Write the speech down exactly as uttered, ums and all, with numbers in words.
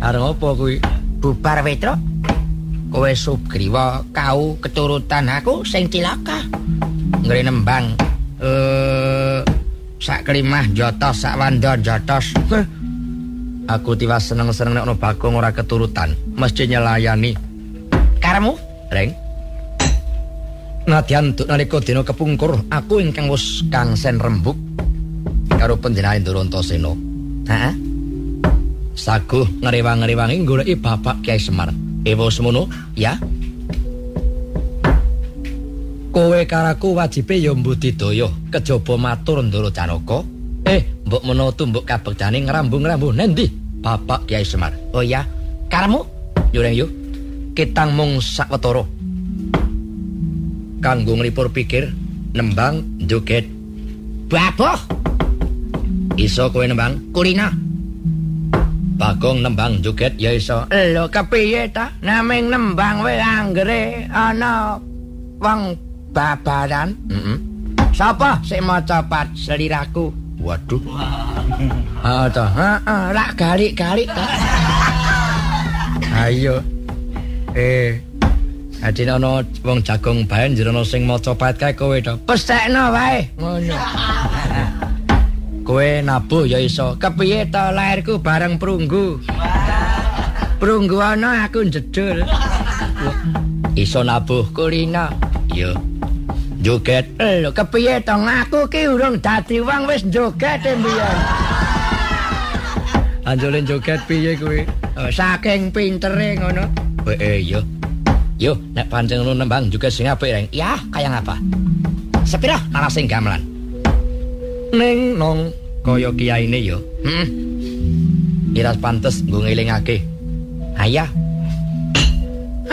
Areng apa kuwi? Bubar Wetro. Kowe Sugriwa kau keturutan aku sing cilaka. Ngre nembang eh sak klimah jotos sak wanda jotos. Aku tiwas seneng-seneng nek ono Bagong ora keturutan, mesti nyelayani. Karemu, Reng. Nadyan duk nalika dina kepungkur, aku ingkang wus kangsen rembug karo panjenengan Durantasena. Heeh. Saguh ngrewang-ngrewangi goleki Bapak Kyai Semar. Ewa semono, ya. Kowe karaku wajibe ya mbudidaya kejaba matur Ndara Janaka. Eh, mbok menawa tumbuk kabektane ngrambung-ngrambung nendi Bapak Kyai Semar. Oh ya, karemu yo Reng yo. Kitang mung sawetara. Kanggo nglipur pikir, nembang, joget. baboh. Iso kowe nembang? Kulina. Bagong nembang joget ya iso. Lho kepiye ta? Naming nembang wae anggere ana wong babaran. Heeh. Sapa sing maca pat seliraku? Waduh. Ah ta. Heeh, rak galik-galik ta. Ayo. Eh. Adine ana wong jagung bae njerono sing maca pait kae kowe to. Pestekno wae. Ngono. Kowe nabuh ya iso. Kepiye to lairku bareng prunggu? Prunggu ana aku jedul. Iso nabuh Kulina. ya. Joget. Lho kepiye to ngaku ki urung dadi wong wis joget mbiyen. Anjole joget piye kowe? Oh, saking pintere ngono. Eh yo. Yo, nek pancen ngono nembang juga sing apik, Reng. Ya, kaya ngapa? Sepira ana sing gamelan? Ning nong kaya kiyaine yo. Heeh. Iras pantes nggo ngelingake. Ayah,